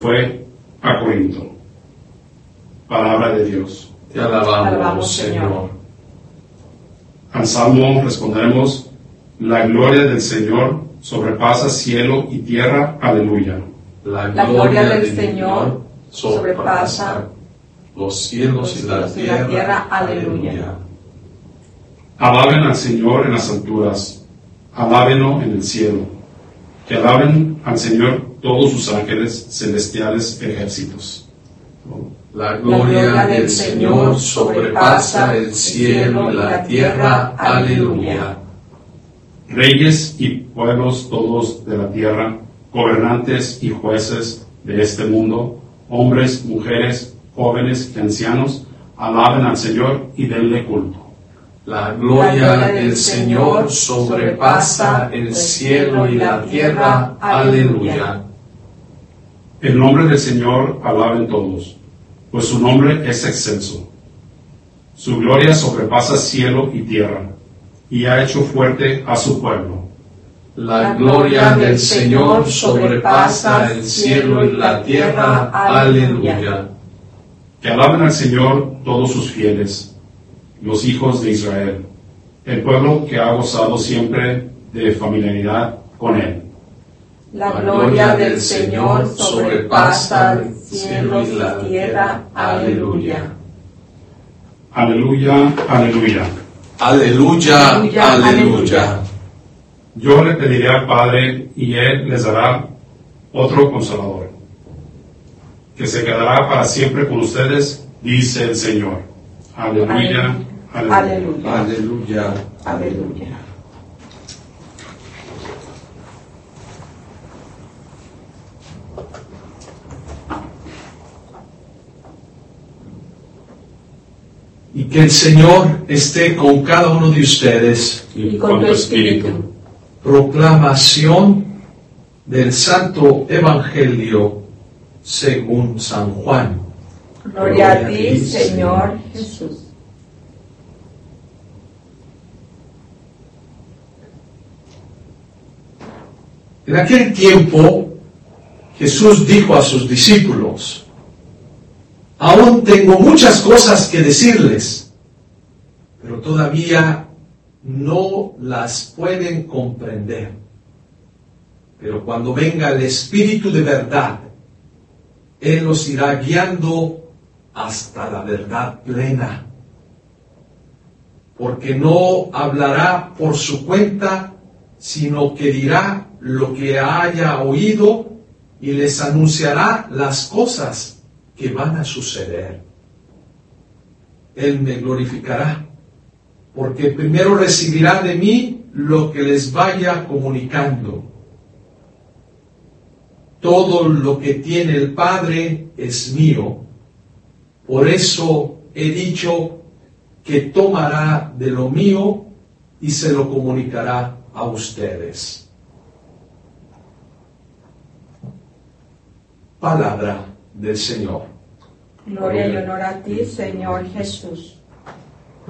fue a Corinto. Palabra de Dios. Te alabamos, Señor. Al Salmo responderemos: la gloria del Señor sobrepasa cielo y tierra. Aleluya. La gloria del Señor sobrepasa los cielos y la tierra. Aleluya. Alaben al Señor en las alturas, alábenlo en el cielo. Que alaben al Señor todos sus ángeles celestiales ejércitos. La gloria del Señor sobrepasa el cielo y la tierra. Aleluya. Reyes y pueblos todos de la tierra, gobernantes y jueces de este mundo, hombres, mujeres, jóvenes y ancianos, alaben al Señor y denle culto. La gloria del Señor sobrepasa el cielo y la tierra. Aleluya. El nombre del Señor alaben todos, pues su nombre es excelso. Su gloria sobrepasa cielo y tierra, y ha hecho fuerte a su pueblo. La gloria del Señor sobrepasa el cielo y la tierra. Aleluya. Que alaben al Señor todos sus fieles, los hijos de Israel, el pueblo que ha gozado siempre de familiaridad con él. La gloria del Señor sobrepasa el cielo y la tierra. Aleluya. Aleluya, aleluya. Aleluya, aleluya. Yo le pediré al Padre y Él les dará otro consolador, que se quedará para siempre con ustedes, dice el Señor. Aleluya, aleluya. Aleluya. Aleluya. Aleluya. Y que el Señor esté con cada uno de ustedes. Y con tu espíritu. Proclamación del Santo Evangelio según San Juan. Gloria a ti, Señor Jesús. En aquel tiempo, Jesús dijo a sus discípulos: aún tengo muchas cosas que decirles, pero todavía no las pueden comprender. Pero cuando venga el Espíritu de verdad, Él los irá guiando hasta la verdad plena. Porque no hablará por su cuenta, sino que dirá lo que haya oído y les anunciará las cosas que van a suceder. Él me glorificará, porque primero recibirá de mí lo que les vaya comunicando. Todo lo que tiene el Padre es mío. Por eso he dicho que tomará de lo mío y se lo comunicará a ustedes. Palabra del Señor. Gloria y honor a ti, Señor Jesús.